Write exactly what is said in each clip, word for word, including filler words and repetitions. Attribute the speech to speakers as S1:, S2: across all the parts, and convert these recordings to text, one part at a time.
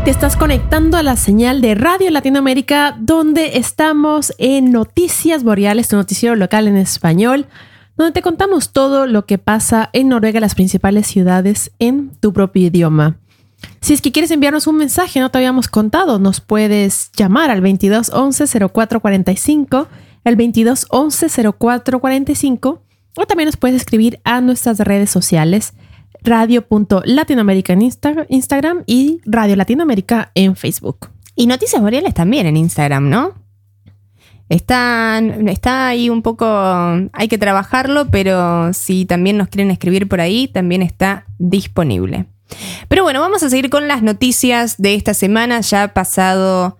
S1: Te estás conectando a la señal de Radio Latinoamérica, donde estamos en Noticias Boreales, tu noticiero local en español, donde te contamos todo lo que pasa en Noruega, las principales ciudades, en tu propio idioma. Si es que quieres enviarnos un mensaje, no te habíamos contado, nos puedes llamar al veintidós once cero cuatro cuarenta y cinco, el veintidós once cero cuatro cuarenta y cinco, o también nos puedes escribir a nuestras redes sociales, radio punto latinoamérica en Insta- Instagram y Radio Latinoamérica en Facebook.
S2: Y Noticias Boreales también en Instagram, ¿no? Está, está ahí un poco, hay que trabajarlo, pero si también nos quieren escribir por ahí, también está disponible. Pero bueno, vamos a seguir con las noticias de esta semana. Ya ha pasado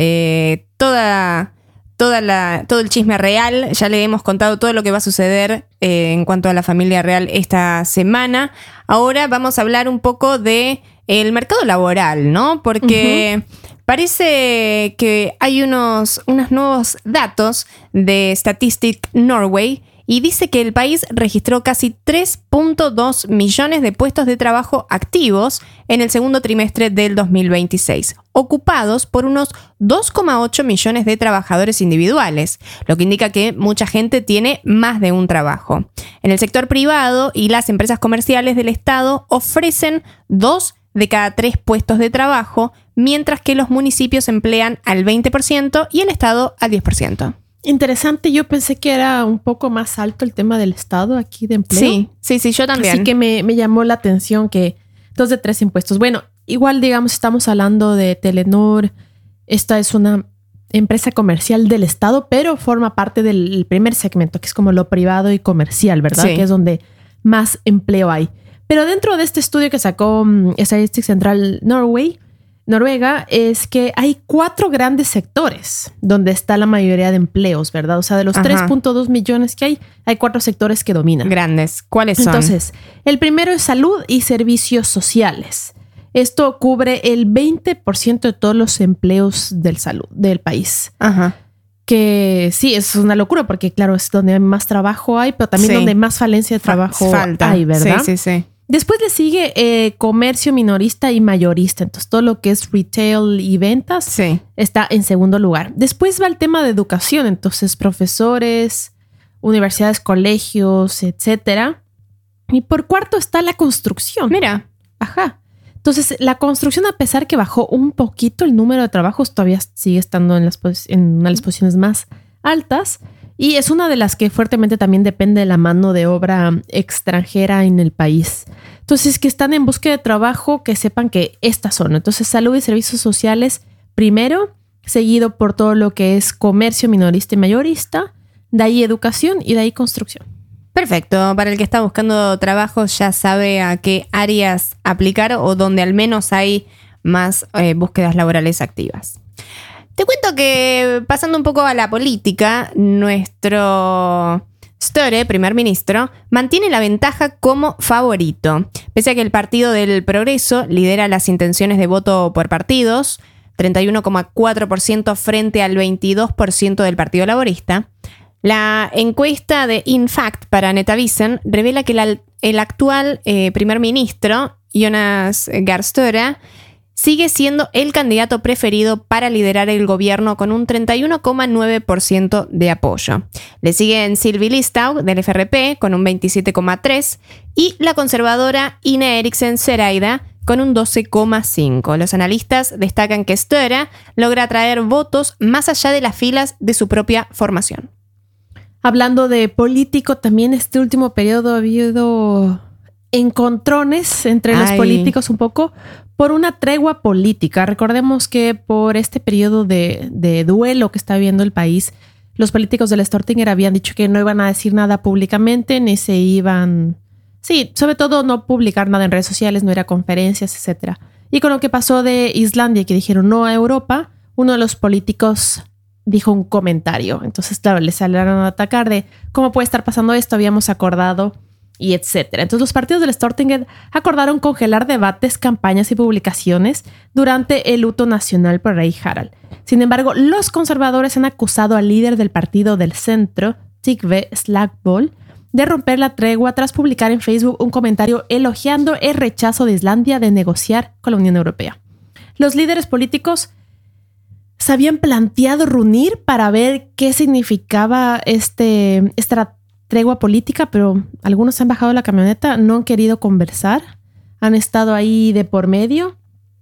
S2: eh, toda, toda la, todo el chisme real. Ya le hemos contado todo lo que va a suceder eh, en cuanto a la familia real esta semana. Ahora vamos a hablar un poco de el mercado laboral, ¿no? Porque uh-huh. parece que hay unos, unos nuevos datos de Statistics Norway y dice que el país registró casi tres punto dos millones de puestos de trabajo activos en el segundo trimestre del dos mil veintiséis, ocupados por unos dos coma ocho millones de trabajadores individuales, lo que indica que mucha gente tiene más de un trabajo. En el sector privado y las empresas comerciales del Estado ofrecen dos de cada tres puestos de trabajo, mientras que los municipios emplean al veinte por ciento y el Estado al diez por ciento.
S1: Interesante, yo pensé que era un poco más alto el tema del Estado aquí de empleo.
S2: Sí, sí, sí, yo también.
S1: Así que me, me llamó la atención que dos de tres impuestos. Bueno, igual digamos estamos hablando de Telenor. Esta es una empresa comercial del Estado, pero forma parte del primer segmento, que es como lo privado y comercial, ¿verdad? Sí. Que es donde más empleo hay. Pero dentro de este estudio que sacó um, Statistics Central Norway, Noruega, es que hay cuatro grandes sectores donde está la mayoría de empleos, ¿verdad? O sea, de los tres punto dos millones que hay, hay cuatro sectores que dominan.
S2: Grandes. ¿Cuáles son?
S1: Entonces, el primero es salud y servicios sociales. Esto cubre el veinte por ciento de todos los empleos del salud del país. Ajá. Que sí, es una locura porque, claro, es donde más trabajo hay, pero también sí. donde más falencia de trabajo Falta. hay, ¿verdad?
S2: Sí, sí, sí.
S1: Después le sigue eh, comercio minorista y mayorista. Entonces, todo lo que es retail y ventas sí. está en segundo lugar. Después va el tema de educación. Entonces, profesores, universidades, colegios, etcétera. Y por cuarto está la construcción.
S2: Mira.
S1: Ajá. Entonces, la construcción, a pesar que bajó un poquito el número de trabajos, todavía sigue estando en, las pos- en una de las posiciones más altas. Y es una de las que fuertemente también depende de la mano de obra extranjera en el país. Entonces, que están en búsqueda de trabajo, que sepan que estas son. Entonces, salud y servicios sociales primero, seguido por todo lo que es comercio minorista y mayorista, de ahí educación y de ahí construcción.
S2: Perfecto. Para el que está buscando trabajo ya sabe a qué áreas aplicar o donde al menos hay más eh, búsquedas laborales activas. Te cuento que, pasando un poco a la política, nuestro Støre, primer ministro, mantiene la ventaja como favorito. Pese a que el Partido del Progreso lidera las intenciones de voto por partidos, treinta y uno coma cuatro por ciento frente al veintidós por ciento del Partido Laborista, la encuesta de InFact para Netavisen revela que la, el actual eh, primer ministro, Jonas Gahr Støre, sigue siendo el candidato preferido para liderar el gobierno con un treinta y uno coma nueve por ciento de apoyo. Le siguen Sylvi Listhaug del F R P con un veintisiete coma tres por ciento y la conservadora Ine Eriksen Søreide con un doce coma cinco por ciento. Los analistas destacan que Støre logra atraer votos más allá de las filas de su propia formación.
S1: Hablando de político, también este último periodo ha habido encontrones entre Ay. los políticos un poco por una tregua política. Recordemos que por este periodo de, de duelo que está viviendo el país, los políticos del Stortinget habían dicho que no iban a decir nada públicamente, ni se iban... Sí, sobre todo no publicar nada en redes sociales, no ir a conferencias, etcétera. Y con lo que pasó de Islandia, que dijeron no a Europa, uno de los políticos dijo un comentario. Entonces, claro, les salieron a atacar de cómo puede estar pasando esto, habíamos acordado... y etcétera. Entonces, los partidos del Stortinget acordaron congelar debates, campañas y publicaciones durante el luto nacional por Rey Harald. Sin embargo, los conservadores han acusado al líder del partido del centro, Trygve Slagsvold, de romper la tregua tras publicar en Facebook un comentario elogiando el rechazo de Islandia de negociar con la Unión Europea. los líderes políticos se habían planteado reunir para ver qué significaba este, esta tregua política, pero algunos han bajado la camioneta, no han querido conversar, han estado ahí de por medio.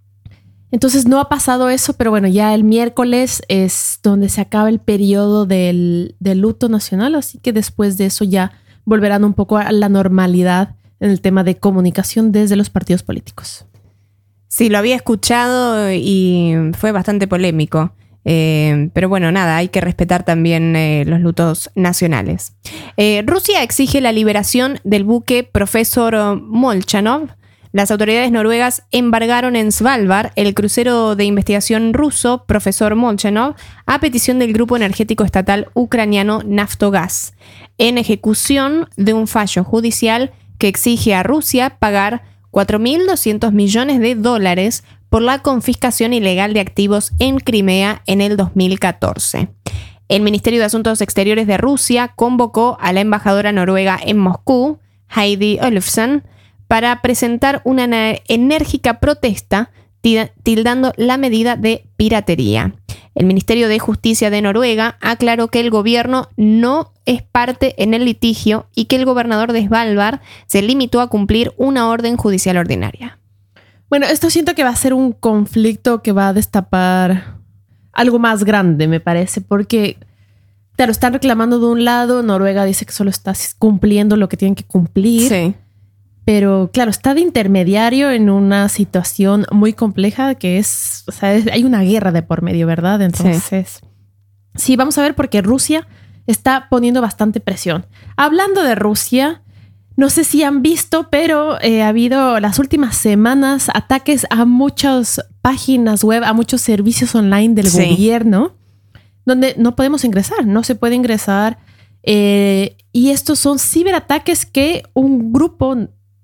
S1: Entonces no ha pasado eso, pero bueno, ya el miércoles es donde se acaba el periodo del, del luto nacional, así que después de eso ya volverán un poco a la normalidad en el tema de comunicación desde los partidos políticos.
S2: Sí, lo había escuchado y fue bastante polémico. Eh, pero bueno, nada, hay que respetar también eh, los lutos nacionales. Eh, Rusia exige la liberación del buque Profesor Molchanov. Las autoridades noruegas embargaron en Svalbard el crucero de investigación ruso Profesor Molchanov a petición del grupo energético estatal ucraniano Naftogaz, en ejecución de un fallo judicial que exige a Rusia pagar cuatro mil doscientos millones de dólares por la confiscación ilegal de activos en Crimea en el dos mil catorce. El Ministerio de Asuntos Exteriores de Rusia convocó a la embajadora noruega en Moscú, Heidi Olufsen, para presentar una enérgica protesta tildando la medida de piratería. El Ministerio de Justicia de Noruega aclaró que el gobierno no es parte en el litigio y que el gobernador de Svalbard se limitó a cumplir una orden judicial ordinaria.
S1: Bueno, esto siento que va a ser un conflicto que va a destapar algo más grande, me parece, porque claro, están reclamando de un lado, Noruega dice que solo está cumpliendo lo que tienen que cumplir.
S2: Sí.
S1: Pero claro, está de intermediario en una situación muy compleja que es, o sea, es, hay una guerra de por medio, ¿verdad? Entonces, sí. sí, vamos a ver porque Rusia está poniendo bastante presión. Hablando de Rusia, no sé si han visto, pero eh, ha habido las últimas semanas ataques a muchas páginas web, a muchos servicios online del sí. gobierno, donde no podemos ingresar, no se puede ingresar. Eh, y estos son ciberataques que un grupo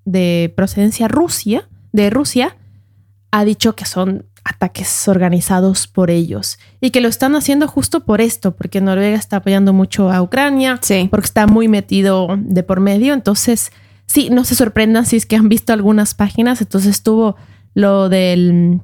S1: de procedencia Rusia, de Rusia, ha dicho que son ataques organizados por ellos y que lo están haciendo justo por esto, porque Noruega está apoyando mucho a Ucrania,
S2: sí.
S1: porque está muy metido de por medio. Entonces, sí, no se sorprendan si es que han visto algunas páginas. Entonces estuvo lo del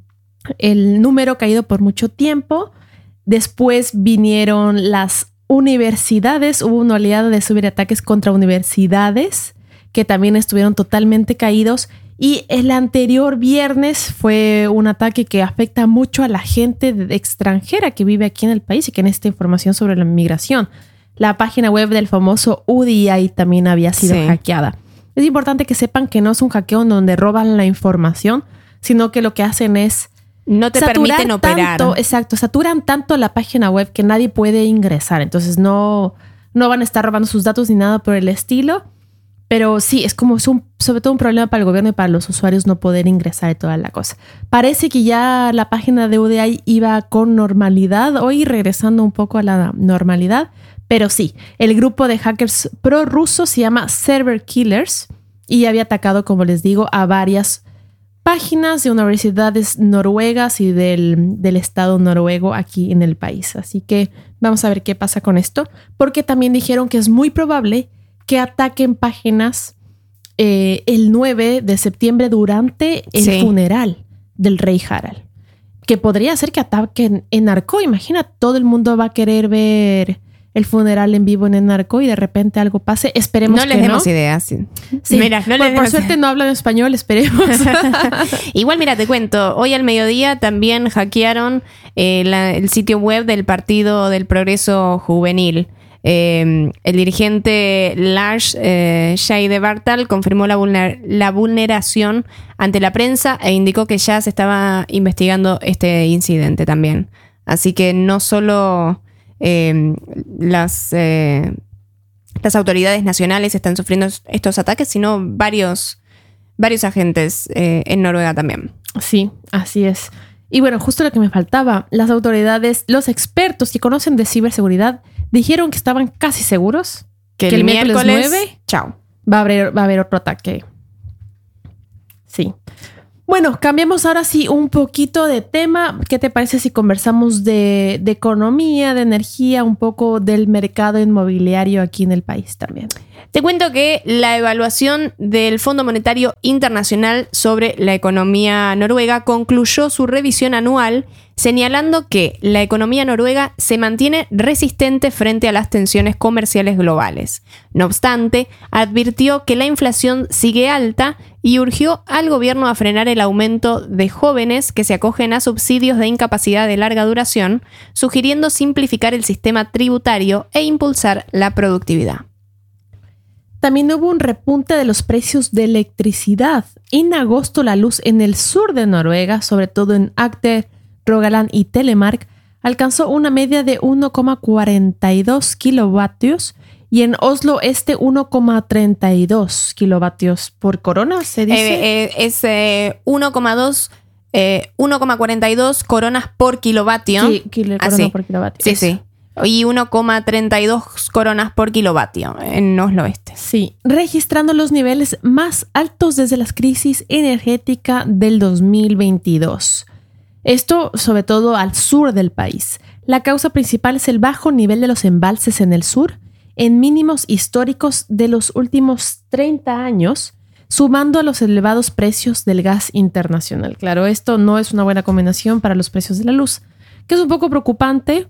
S1: el número caído por mucho tiempo. Después vinieron las universidades, hubo una oleada de ciberataques contra universidades que también estuvieron totalmente caídos. Y el anterior viernes fue un ataque que afecta mucho a la gente extranjera que vive aquí en el país y que necesita información sobre la migración. La página web del famoso U D I también había sido sí. hackeada. Es importante que sepan que no es un hackeo en donde roban la información, sino que lo que hacen es
S2: no te permiten operar.
S1: Tanto, exacto, saturan tanto la página web que nadie puede ingresar. Entonces no, no van a estar robando sus datos ni nada por el estilo. Pero sí, es como es un, sobre todo un problema para el gobierno y para los usuarios no poder ingresar y toda la cosa. Parece que ya la página de U D I iba con normalidad, hoy regresando un poco a la normalidad. Pero sí, el grupo de hackers prorrusos se llama Server Killers y había atacado, como les digo, a varias páginas de universidades noruegas y del, del estado noruego aquí en el país. Así que vamos a ver qué pasa con esto, porque también dijeron que es muy probable que ataquen páginas eh, el nueve de septiembre durante el sí. funeral del rey Harald. Que podría ser que ataquen en Narco. Imagina, todo el mundo va a querer ver el funeral en vivo en el Narco y de repente algo pase. Esperemos
S2: no
S1: que
S2: les
S1: no.
S2: demos ideas. Sí.
S1: Sí.
S2: Mira, no
S1: por,
S2: les
S1: por suerte no hablan español, esperemos.
S2: Igual, mira, te cuento. Hoy al mediodía también hackearon eh, la, el sitio web del Partido del Progreso Juvenil. Eh, el dirigente Lars eh, Scheide-Bartal confirmó la, vulner- la vulneración ante la prensa e indicó que ya se estaba investigando este incidente también. Así que no solo eh, las, eh, las autoridades nacionales están sufriendo estos ataques, sino varios, varios agentes eh, en Noruega también.
S1: Sí, así es. Y bueno, justo lo que me faltaba, las autoridades, los expertos que conocen de ciberseguridad dijeron que estaban casi seguros
S2: que,
S1: que
S2: el,
S1: el miércoles,
S2: miércoles
S1: nueve
S2: chao.
S1: Va a haber, va a haber otro ataque. Sí. Bueno, cambiamos ahora sí un poquito de tema. ¿Qué te parece si conversamos de, de economía, de energía, un poco del mercado inmobiliario aquí en el país también?
S2: Te cuento que la evaluación del Fondo Monetario Internacional sobre la economía noruega concluyó su revisión anual señalando que la economía noruega se mantiene resistente frente a las tensiones comerciales globales. No obstante, advirtió que la inflación sigue alta y urgió al gobierno a frenar el aumento de jóvenes que se acogen a subsidios de incapacidad de larga duración, sugiriendo simplificar el sistema tributario e impulsar la productividad.
S1: También hubo un repunte de los precios de electricidad. En agosto, la luz en el sur de Noruega, sobre todo en Agder, Rogaland y Telemark, alcanzó una media de uno coma cuarenta y dos kilovatios y en Oslo Este uno coma treinta y dos kilovatios por corona, ¿se dice?
S2: Eh, eh, es eh, uno coma cuarenta y dos coronas por kilovatio.
S1: Sí, kilo, corona
S2: ah, sí.
S1: por kilovatio.
S2: Sí, sí. Y uno coma treinta y dos coronas por kilovatio en Oslo Este.
S1: Sí, registrando los niveles más altos desde la crisis energética del dos mil veintidós. Esto sobre todo al sur del país. La causa principal es el bajo nivel de los embalses en el sur, en mínimos históricos de los últimos treinta años, sumando a los elevados precios del gas internacional. Claro, esto no es una buena combinación para los precios de la luz, que es un poco preocupante,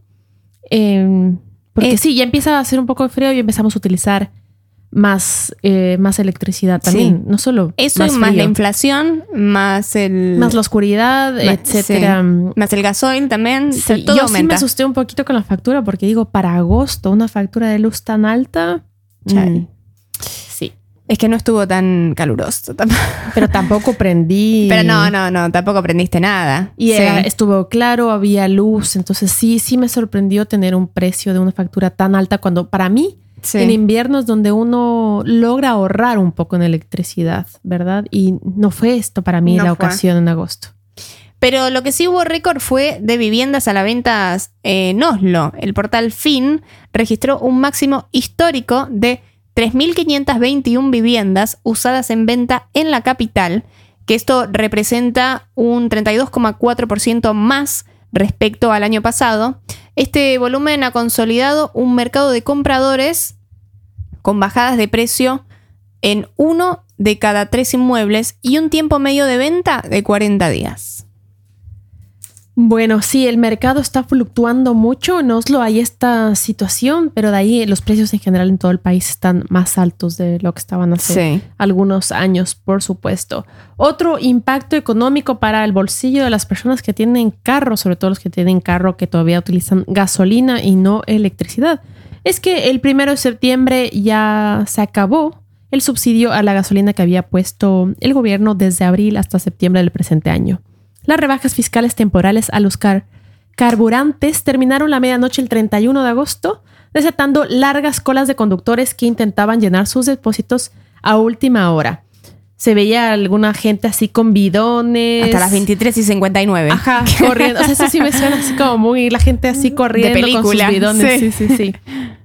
S1: eh, porque eh, sí, ya empieza a hacer un poco de frío y empezamos a utilizar más, eh, más electricidad también, sí. No solo
S2: eso
S1: más,
S2: y más la inflación, más el...
S1: Más la oscuridad, más, etcétera.
S2: Sí. Más el gasoil también,
S1: sí,
S2: o sea, todo
S1: yo
S2: aumenta.
S1: Sí me asusté un poquito con la factura porque digo, para agosto, una factura de luz tan alta...
S2: Mm. Sí. Es que no estuvo tan caluroso.
S1: Pero tampoco prendí...
S2: Pero no, no, no, tampoco prendiste nada.
S1: Y sí. era, estuvo claro, había luz, entonces sí, sí me sorprendió tener un precio de una factura tan alta cuando para mí... Sí. En invierno es donde uno logra ahorrar un poco en electricidad, ¿verdad? Y no fue esto para mí no la fue. ocasión en agosto.
S2: Pero lo que sí hubo récord fue de viviendas a la venta en Oslo. El portal Finn registró un máximo histórico de tres mil quinientas veintiuna viviendas usadas en venta en la capital, que esto representa un treinta y dos coma cuatro por ciento más respecto al año pasado. Este volumen ha consolidado un mercado de compradores con bajadas de precio en uno de cada tres inmuebles y un tiempo medio de venta de cuarenta días.
S1: Bueno, sí, el mercado está fluctuando mucho. En Oslo hay esta situación, pero de ahí los precios en general en todo el país están más altos de lo que estaban hace sí. algunos años, por supuesto. Otro impacto económico para el bolsillo de las personas que tienen carro, sobre todo los que tienen carro que todavía utilizan gasolina y no electricidad, es que el primero de septiembre ya se acabó el subsidio a la gasolina que había puesto el gobierno desde abril hasta septiembre del presente año. Las rebajas fiscales temporales a los car- carburantes terminaron la medianoche el treinta y uno de agosto, desatando largas colas de conductores que intentaban llenar sus depósitos a última hora. Se veía alguna gente así con bidones.
S2: Hasta las veintitrés y cincuenta y nueve.
S1: Ajá, corriendo. O sea, eso sí me suena así como muy... La gente así corriendo
S2: de película,
S1: con sus bidones. Sí, sí, sí. sí.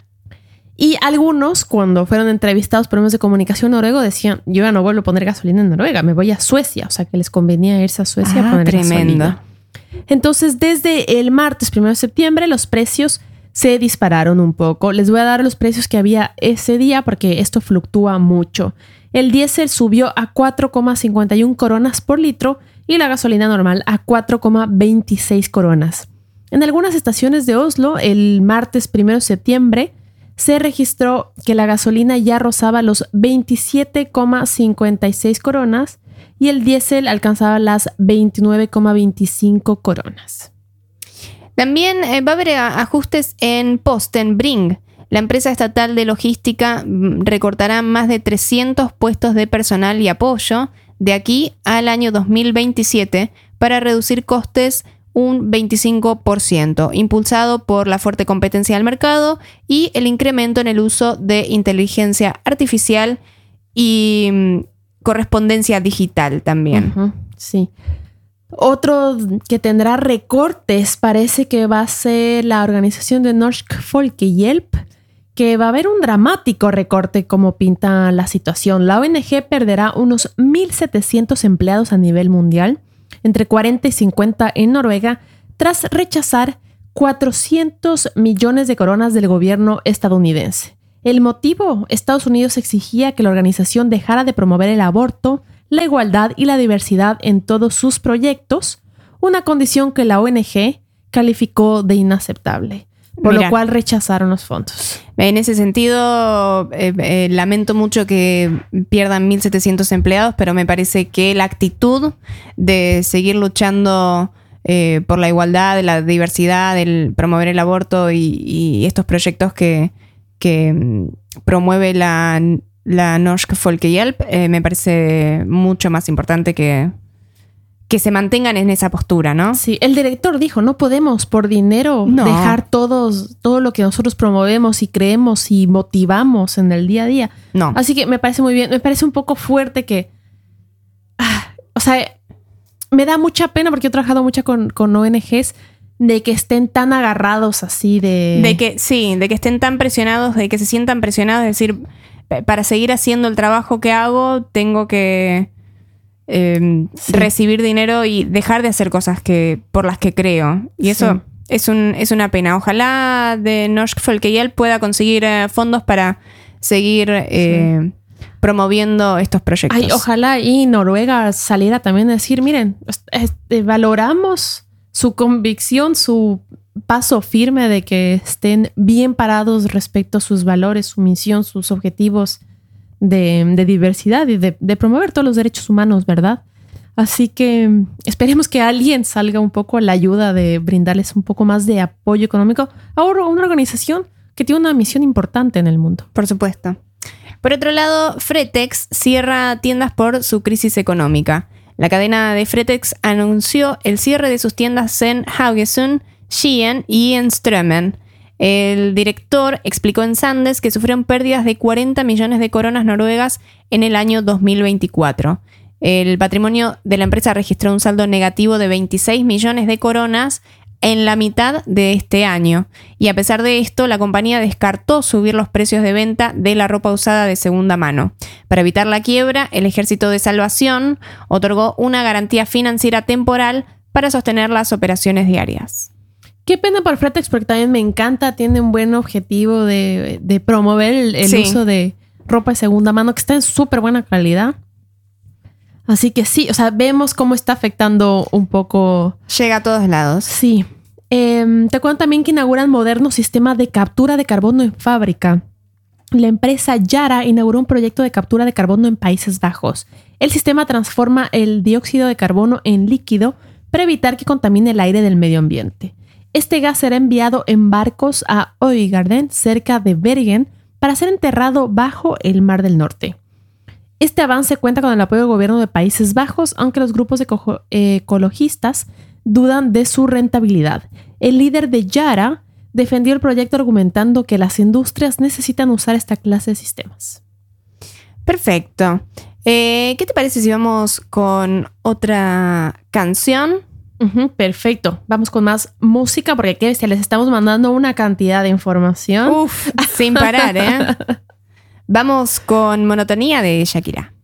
S1: Y algunos, cuando fueron entrevistados por medios de comunicación noruego, decían, yo ya no vuelvo a poner gasolina en Noruega, me voy a Suecia. O sea, que les convenía irse a Suecia
S2: ah,
S1: a poner
S2: tremendo.
S1: gasolina. Entonces, desde el martes primero de septiembre, los precios se dispararon un poco. Les voy a dar los precios que había ese día porque esto fluctúa mucho. El diésel subió a cuatro coma cincuenta y una coronas por litro y la gasolina normal a cuatro coma veintiséis coronas. En algunas estaciones de Oslo, el martes primero de septiembre, se registró que la gasolina ya rozaba los veintisiete coma cincuenta y seis coronas y el diésel alcanzaba las veintinueve coma veinticinco coronas.
S2: También eh, va a haber ajustes en Posten Bring. La empresa estatal de logística recortará más de trescientos puestos de personal y apoyo de aquí al año dos mil veintisiete para reducir costes un veinticinco por ciento, impulsado por la fuerte competencia del mercado y el incremento en el uso de inteligencia artificial y mm, correspondencia digital también.
S1: Uh-huh, sí. Otro que tendrá recortes parece que va a ser la organización de Norsk Folkehjelp, que va a haber un dramático recorte como pinta la situación. La O N G perderá unos mil setecientos empleados a nivel mundial, entre cuarenta y cincuenta en Noruega, tras rechazar cuatrocientos millones de coronas del gobierno estadounidense. El motivo: Estados Unidos exigía que la organización dejara de promover el aborto, la igualdad y la diversidad en todos sus proyectos, una condición que la O N G calificó de inaceptable, por Mira, lo cual rechazaron los fondos.
S2: En ese sentido, eh, eh, lamento mucho que pierdan mil setecientos empleados, pero me parece que la actitud de seguir luchando eh, por la igualdad, la diversidad, el promover el aborto y, y estos proyectos que, que promueve la, la Norsk Folkehjälp, eh, me parece mucho más importante que... que se mantengan en esa postura, ¿no?
S1: Sí, el director dijo, no podemos por dinero no. dejar todos, todo lo que nosotros promovemos y creemos y motivamos en el día a día.
S2: No.
S1: Así que me parece muy bien. Me parece un poco fuerte que... Ah, o sea, me da mucha pena porque he trabajado mucho con, con O N Ges de que estén tan agarrados así de...
S2: De que, sí, de que estén tan presionados, de que se sientan presionados, es decir, para seguir haciendo el trabajo que hago, tengo que... Eh, sí. recibir dinero y dejar de hacer cosas que por las que creo. Y eso sí. es, un, es una pena. Ojalá de Norsk Folkehjälp pueda conseguir eh, fondos para seguir eh, sí. promoviendo estos proyectos.
S1: Ay, ojalá y Noruega saliera también a decir, miren, este, valoramos su convicción, su paso firme de que estén bien parados respecto a sus valores, su misión, sus objetivos De, de diversidad y de, de promover todos los derechos humanos, ¿verdad? Así que esperemos que alguien salga un poco a la ayuda de brindarles un poco más de apoyo económico a una organización que tiene una misión importante en el mundo.
S2: Por supuesto. Por otro lado, Fretex cierra tiendas por su crisis económica. La cadena de Fretex anunció el cierre de sus tiendas en Haugesund, Skien y en Strømmen. El director explicó en Sandes que sufrieron pérdidas de cuarenta millones de coronas noruegas en el año dos mil veinticuatro. El patrimonio de la empresa registró un saldo negativo de veintiséis millones de coronas en la mitad de este año. Y a pesar de esto, la compañía descartó subir los precios de venta de la ropa usada de segunda mano. Para evitar la quiebra, el Ejército de Salvación otorgó una garantía financiera temporal para sostener las operaciones diarias.
S1: Qué pena por Fretex porque también me encanta, tiene un buen objetivo de, de promover el, el sí. uso de ropa de segunda mano que está en súper buena calidad. Así que sí, o sea, vemos cómo está afectando un poco.
S2: Llega a todos lados.
S1: Sí. Eh, te cuento también que inauguran moderno sistema de captura de carbono en fábrica. La empresa Yara inauguró un proyecto de captura de carbono en Países Bajos. El sistema transforma el dióxido de carbono en líquido para evitar que contamine el aire del medio ambiente. Este gas será enviado en barcos a Øygarden, cerca de Bergen, para ser enterrado bajo el Mar del Norte. Este avance cuenta con el apoyo del gobierno de Países Bajos, aunque los grupos eco- ecologistas dudan de su rentabilidad. El líder de Yara defendió el proyecto argumentando que las industrias necesitan usar esta clase de sistemas.
S2: Perfecto. Eh, ¿Qué te parece si vamos con otra canción?
S1: Uh-huh, perfecto. Vamos con más música porque aquí les estamos mandando una cantidad de información.
S2: Uf, sin parar, ¿eh? Vamos con Monotonía de Shakira.